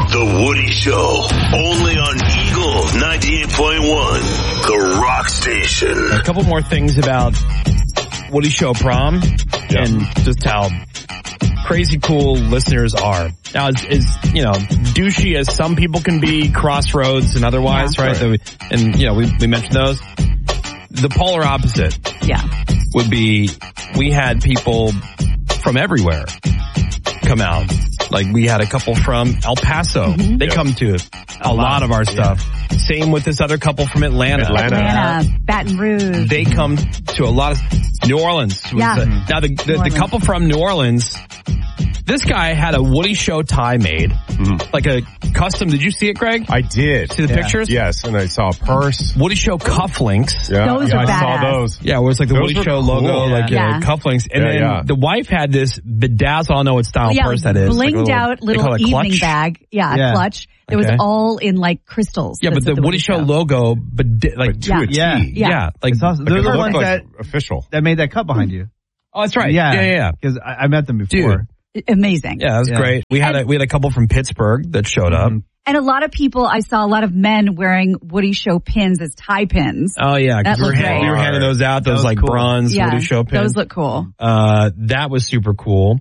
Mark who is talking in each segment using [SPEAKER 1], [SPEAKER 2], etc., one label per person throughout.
[SPEAKER 1] The Woody Show, only on Eagle 98.1, the rock station.
[SPEAKER 2] A couple more things about Woody Show prom and just how crazy cool listeners are. Now, as douchey as some people can be, Crossroads and otherwise, right? And, we mentioned those. The polar opposite would be we had people from everywhere come out. Like, we had a couple from El Paso. Mm-hmm. They come to a lot of our stuff. Same with this other couple from Atlanta,
[SPEAKER 3] Baton Rouge.
[SPEAKER 2] They come to a lot of New Orleans. Now, the couple from New Orleans, this guy had a Woody Show tie made, like a custom. Did you see it, Greg?
[SPEAKER 4] I did.
[SPEAKER 2] See the pictures?
[SPEAKER 4] Yes, and I saw a purse.
[SPEAKER 2] Woody Show cufflinks.
[SPEAKER 3] Yeah, those are badass.
[SPEAKER 4] I saw those.
[SPEAKER 2] Yeah, it was like the Woody Show logo,
[SPEAKER 3] cool.
[SPEAKER 2] cufflinks. And then the wife had this bedazzle, I don't know what style purse that is.
[SPEAKER 3] Blinged out little evening bag. Yeah, clutch. It was all in like crystals.
[SPEAKER 2] Yeah, but the Woody Show logo, to a T. Yeah. Like,
[SPEAKER 5] it's awesome. They're the ones that
[SPEAKER 4] official
[SPEAKER 5] that made that cut behind you.
[SPEAKER 2] Oh, that's right.
[SPEAKER 5] Yeah. Because I met them before.
[SPEAKER 2] Dude.
[SPEAKER 3] Amazing.
[SPEAKER 2] Yeah, that was great. We had a couple from Pittsburgh that showed up.
[SPEAKER 3] And a lot of people, I saw a lot of men wearing Woody Show pins as tie pins.
[SPEAKER 2] Oh, yeah. Because we were handing those out, those like cool. bronze Woody Show pins.
[SPEAKER 3] Those look cool.
[SPEAKER 2] That was super cool.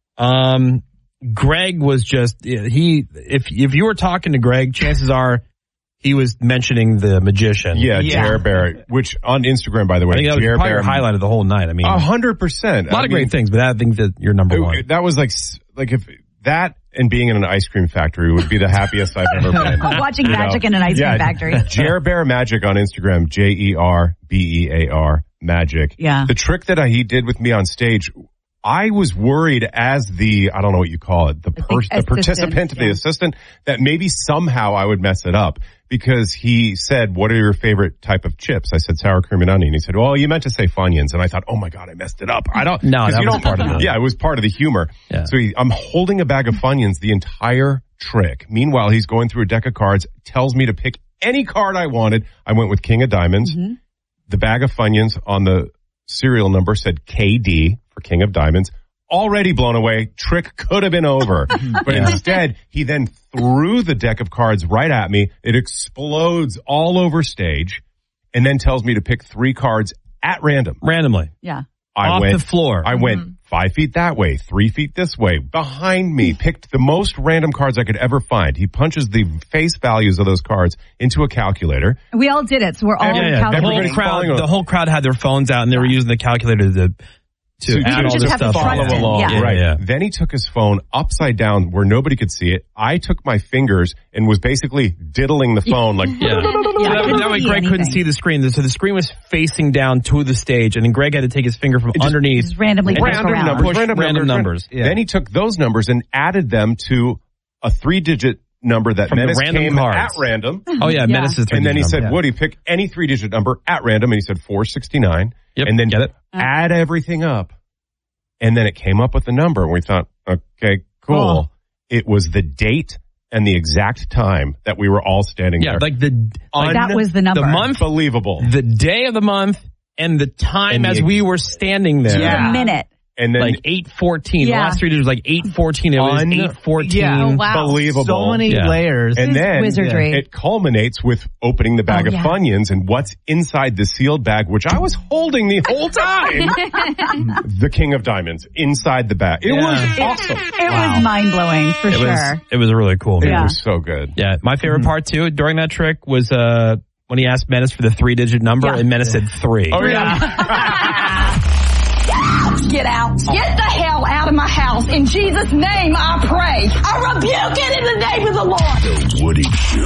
[SPEAKER 2] Greg was just, if you were talking to Greg, chances are he was mentioning the magician.
[SPEAKER 4] Yeah. Jer Bear, which on Instagram, by the way.
[SPEAKER 2] I think that was probably your highlight of the whole night. I mean,
[SPEAKER 4] 100%.
[SPEAKER 2] A lot of great things, but I think that you're number one.
[SPEAKER 4] That was like if that and being in an ice cream factory would be the happiest I've ever been.
[SPEAKER 3] Watching magic in an ice cream factory.
[SPEAKER 4] Jer Bear Magic on Instagram, JERBEAR Magic.
[SPEAKER 3] Yeah.
[SPEAKER 4] The trick that he did with me on stage, I was worried as I don't know what you call it, the participant, the assistant, that maybe somehow I would mess it up. Because he said, what are your favorite type of chips? I said, sour cream and onion. He said, well, you meant to say Funyuns. And I thought, oh my God, I messed it up.
[SPEAKER 2] No, that was part of it.
[SPEAKER 4] Yeah, it was part of the humor. Yeah. So I'm holding a bag of Funyuns the entire trick. Meanwhile, he's going through a deck of cards, tells me to pick any card I wanted. I went with King of Diamonds. Mm-hmm. The bag of Funyuns on the serial number said KD for King of Diamonds. Already blown away. Trick could have been over. But instead, he then threw the deck of cards right at me. It explodes all over stage and then tells me to pick 3 cards at random.
[SPEAKER 2] Randomly.
[SPEAKER 3] Yeah.
[SPEAKER 2] Off the floor.
[SPEAKER 4] I went 5 feet that way, 3 feet this way, behind me, picked the most random cards I could ever find. He punches the face values of those cards into a calculator.
[SPEAKER 3] We all did it, so we're all calculating.
[SPEAKER 2] The whole crowd had their phones out and they were using the calculator to add all this stuff.
[SPEAKER 4] Follow along. Right. Then he took his phone upside down where nobody could see it. I took my fingers and was basically diddling the phone like.
[SPEAKER 2] That way Greg couldn't see the screen. So the screen was facing down to the stage, and then Greg had to take his finger from underneath.
[SPEAKER 3] Just randomly
[SPEAKER 2] random numbers.
[SPEAKER 4] Yeah. Then he took those numbers and added them to a 3-digit number that Menace came at random.
[SPEAKER 2] Oh yeah, Menace is 3-digit.
[SPEAKER 4] And then he said, Woody, pick any 3-digit number at random, and he said 469.
[SPEAKER 2] Yep.
[SPEAKER 4] And then add everything up. And then it came up with the number. And we thought, okay, cool. It was the date and the exact time that we were all standing there.
[SPEAKER 3] That was the number.
[SPEAKER 2] The month.
[SPEAKER 4] Unbelievable.
[SPEAKER 2] The day of the month and the time as we were standing there.
[SPEAKER 3] The minute.
[SPEAKER 4] And then
[SPEAKER 2] 8:14. The last 3 digits was 8:14. It was 8:14.
[SPEAKER 3] Yeah. Oh, wow.
[SPEAKER 4] Unbelievable.
[SPEAKER 5] So many layers.
[SPEAKER 4] And then
[SPEAKER 3] wizardry.
[SPEAKER 4] It culminates with opening the bag of Funyuns and what's inside the sealed bag, which I was holding the whole time. The King of Diamonds inside the bag. It was awesome.
[SPEAKER 3] It was mind-blowing for sure.
[SPEAKER 2] It was really cool.
[SPEAKER 4] It was so good.
[SPEAKER 2] Yeah. My favorite part too during that trick was when he asked Menace for the 3-digit number and Menace said 3.
[SPEAKER 4] Oh yeah.
[SPEAKER 6] Get out. Get the hell out of my house. In Jesus' name, I pray. I rebuke it in the name of the Lord.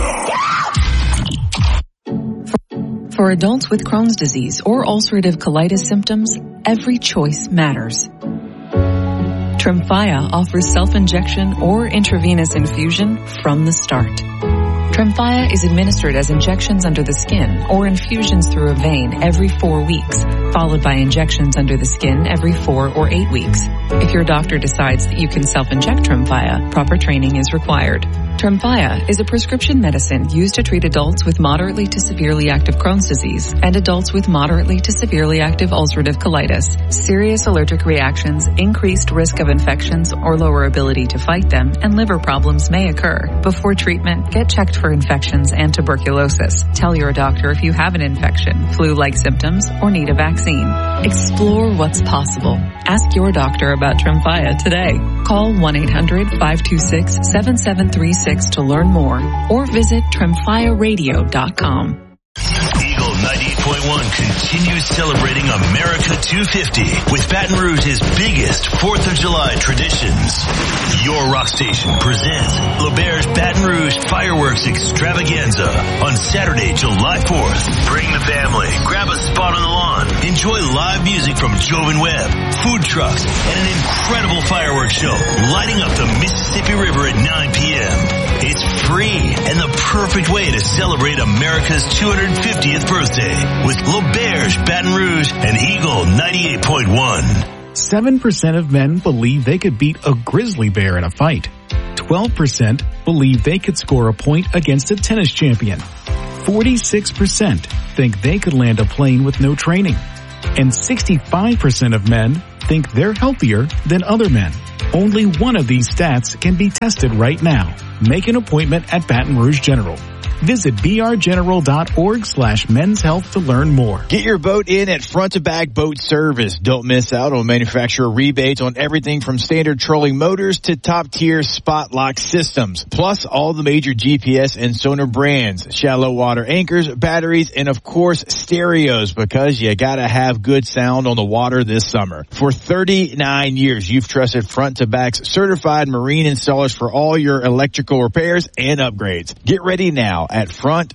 [SPEAKER 1] The Woody Show.
[SPEAKER 7] For adults with Crohn's disease or ulcerative colitis symptoms, every choice matters. Tremfya offers self-injection or intravenous infusion from the start. Tremfya is administered as injections under the skin or infusions through a vein every 4 weeks, followed by injections under the skin every 4 or 8 weeks. If your doctor decides that you can self-inject Tremfya, proper training is required. Tremfya is a prescription medicine used to treat adults with moderately to severely active Crohn's disease and adults with moderately to severely active ulcerative colitis. Serious allergic reactions, increased risk of infections or lower ability to fight them, and liver problems may occur. Before treatment, get checked for infections and tuberculosis. Tell your doctor if you have an infection, flu-like symptoms, or need a vaccine. Explore what's possible. Ask your doctor about Tremfya today. Call 1-800-526-7736 to learn more or visit TremfyaRadio.com.
[SPEAKER 1] Eagle 98.1 continues celebrating America 250 with Baton Rouge's biggest 4th of July traditions. Your rock station presents L'Auberge Baton Rouge Fireworks Extravaganza on Saturday, July 4th. Bring the family, grab a spot on the lawn, enjoy live music from Jovan Webb, food trucks, and an incredible fireworks show lighting up the Mississippi River at 9 p.m. It's free and the perfect way to celebrate America's 250th birthday with L'Auberge Baton Rouge and Eagle 98.1.
[SPEAKER 8] 7% of men believe they could beat a grizzly bear in a fight. 12% believe they could score a point against a tennis champion. 46% think they could land a plane with no training. And 65% of men think they're healthier than other men. Only one of these stats can be tested right now. Make an appointment at Baton Rouge General. Visit brgeneral.org/men's health to learn more.
[SPEAKER 9] Get your boat in at Front to Back Boat Service. Don't miss out on manufacturer rebates on everything from standard trolling motors to top tier spot lock systems. Plus all the major GPS and sonar brands, shallow water anchors, batteries, and of course stereos, because you gotta have good sound on the water this summer. For 39 years, you've trusted Front to Back's certified marine installers for all your electrical repairs and upgrades. Get ready now at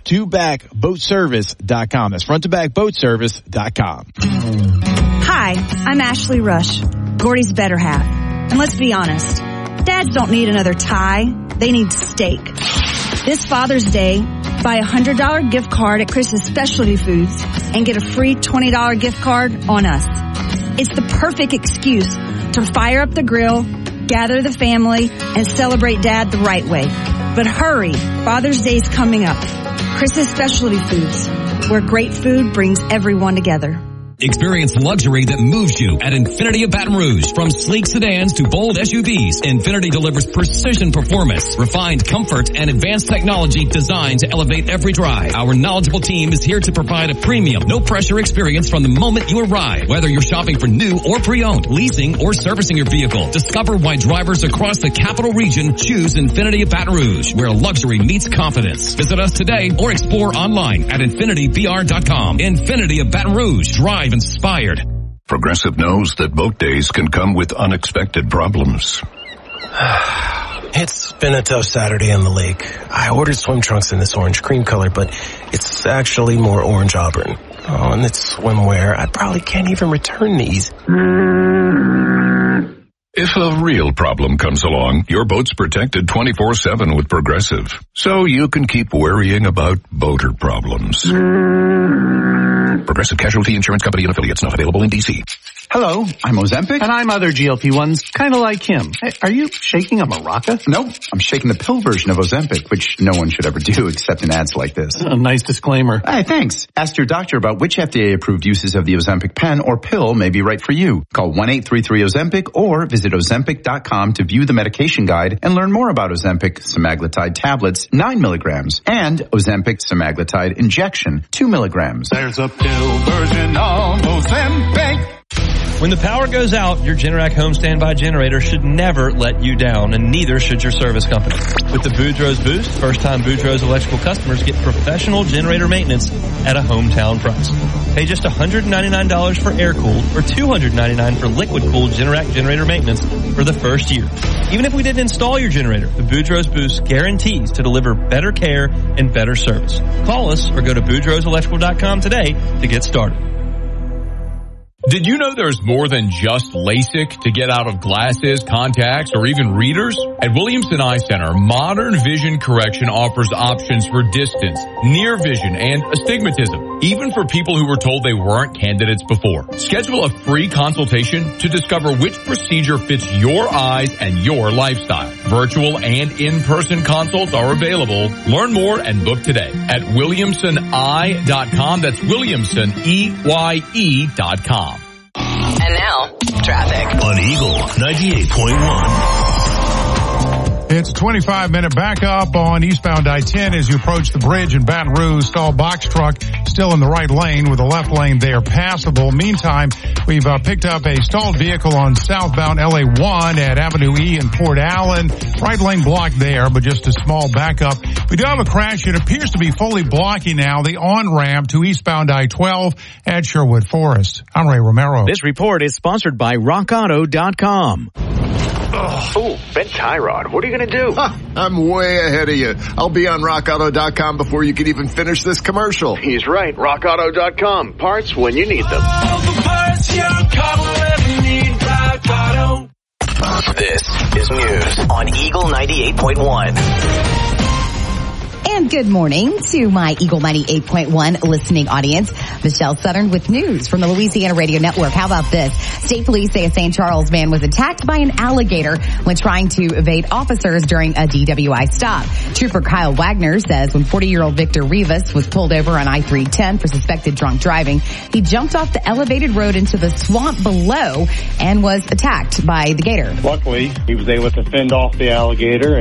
[SPEAKER 9] fronttobackboatservice.com. That's fronttobackboatservice.com.
[SPEAKER 10] Hi, I'm Ashley Rush, Gordy's better half. And let's be honest, dads don't need another tie, they need steak. This Father's Day, buy a $100 gift card at Chris's Specialty Foods and get a free $20 gift card on us. It's the perfect excuse to fire up the grill, gather the family, and celebrate Dad the right way. But hurry, Father's Day's coming up. Chris's Specialty Foods, where great food brings everyone together.
[SPEAKER 11] Experience luxury that moves you at Infiniti of Baton Rouge. From sleek sedans to bold SUVs, Infiniti delivers precision performance, refined comfort, and advanced technology designed to elevate every drive. Our knowledgeable team is here to provide a premium, no-pressure experience from the moment you arrive. Whether you're shopping for new or pre-owned, leasing or servicing your vehicle, discover why drivers across the capital region choose Infiniti of Baton Rouge, where luxury meets confidence. Visit us today or explore online at InfinityBR.com. Infiniti of Baton Rouge. Drive inspired.
[SPEAKER 12] Progressive knows that boat days can come with unexpected problems.
[SPEAKER 13] It's been a tough Saturday on the lake. I ordered swim trunks in this orange cream color, but it's actually more orange auburn. Oh, and it's swimwear. I probably can't even return these.
[SPEAKER 12] If a real problem comes along, your boat's protected 24/7 with Progressive, so you can keep worrying about boater problems. Progressive Casualty Insurance Company and affiliates, not available in D.C.
[SPEAKER 14] Hello, I'm Ozempic. And I'm other GLP-1s, kind of like him. Hey, are you shaking a maraca? No, I'm shaking the pill version of Ozempic, which no one should ever do except in ads like this.
[SPEAKER 13] A nice disclaimer.
[SPEAKER 14] Hey, thanks. Ask your doctor about which FDA-approved uses of the Ozempic pen or pill may be right for you. Call 1-833-OZEMPIC or visit Ozempic.com to view the medication guide and learn more about Ozempic semaglutide tablets, 9 milligrams, and Ozempic semaglutide injection, 2 milligrams.
[SPEAKER 15] There's a pill version of Ozempic.
[SPEAKER 16] When the power goes out, your Generac home standby generator should never let you down, and neither should your service company. With the Boudreaux's Boost, first-time Boudreaux's electrical customers get professional generator maintenance at a hometown price. Pay just $199 for air-cooled or $299 for liquid-cooled Generac generator maintenance for the first year. Even if we didn't install your generator, the Boudreaux's Boost guarantees to deliver better care and better service. Call us or go to BoudreauxElectrical.com today to get started.
[SPEAKER 17] Did you know there's more than just LASIK to get out of glasses, contacts, or even readers? At Williamson Eye Center, Modern Vision Correction offers options for distance, near vision, and astigmatism, even for people who were told they weren't candidates before. Schedule a free consultation to discover which procedure fits your eyes and your lifestyle. Virtual and in-person consults are available. Learn more and book today at WilliamsonEye.com. That's WilliamsonEye.com.
[SPEAKER 18] And now, traffic
[SPEAKER 1] on Eagle 98.1.
[SPEAKER 19] It's a 25-minute backup on eastbound I-10 as you approach the bridge in Baton Rouge. Stalled box truck still in the right lane with the left lane there passable. Meantime, we've picked up a stalled vehicle on southbound LA1 at Avenue E in Port Allen. Right lane blocked there, but just a small backup. We do have a crash. It appears to be fully blocking now the on-ramp to eastbound I-12 at Sherwood Forest. I'm Ray Romero.
[SPEAKER 20] This report is sponsored by RockAuto.com.
[SPEAKER 21] Oh, Ben Tyrod, what are you going to do?
[SPEAKER 22] I'm way ahead of you. I'll be on RockAuto.com before you can even finish this commercial.
[SPEAKER 21] He's right. RockAuto.com. Parts when you need them.
[SPEAKER 23] All the parts your car will ever need. Rock Auto.
[SPEAKER 1] This is news on Eagle 98.1.
[SPEAKER 24] And good morning to my Eagle 98.1 listening audience. Michelle Southern with news from the Louisiana Radio Network. How about this? State police say a St. Charles man was attacked by an alligator when trying to evade officers during a DWI stop. Trooper Kyle Wagner says when 40-year-old Victor Rivas was pulled over on I-310 for suspected drunk driving, he jumped off the elevated road into the swamp below and was attacked by the gator.
[SPEAKER 25] Luckily, he was able to fend off the alligator